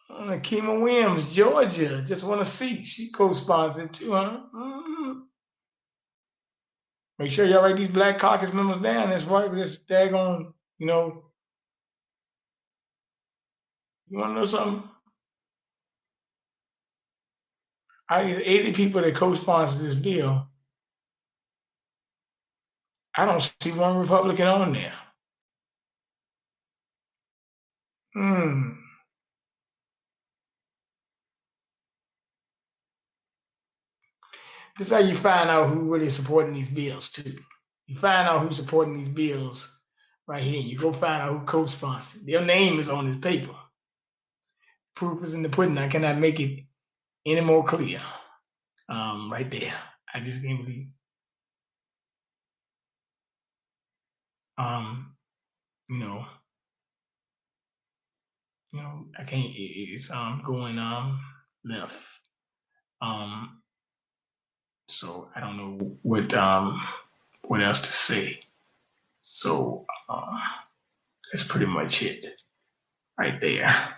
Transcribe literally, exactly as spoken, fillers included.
Uh, Kima Williams, Georgia, just want to see. She co-sponsored too, huh? Mm-hmm. Make sure y'all write these Black Caucus members down. That's right. This daggone, you know, you want to know something? Out of the eighty people that co-sponsored this bill, I don't see one Republican on there. Hmm. This is how you find out who really supporting these bills too. You find out who's supporting these bills right here. You go find out who co-sponsored. Their name is on this paper. Proof is in the pudding. I cannot make it any more clear. Um, right there. I just can't believe. Um, you know, you know, I can't. It's um going um left. Um, so I don't know what um what else to say. So uh, that's pretty much it right there.